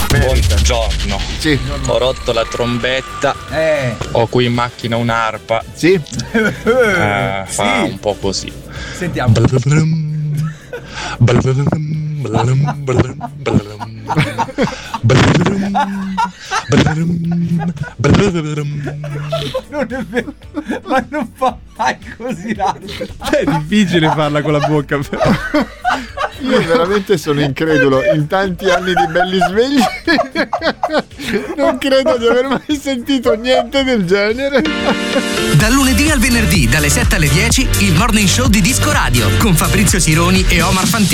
Buongiorno. Sì. Ho rotto la trombetta. Ho qui in macchina un'arpa. Sì. Fa un po' così. Sentiamo. Non è vero, ma non fa mai così l'altro. È difficile farla con la bocca, però. Io veramente sono incredulo. In tanti anni di belli svegli non credo di aver mai sentito niente del genere. Dal lunedì al venerdì, dalle 7 alle 10, il Morning Show di Disco Radio con Fabrizio Sironi e Omar Fantini.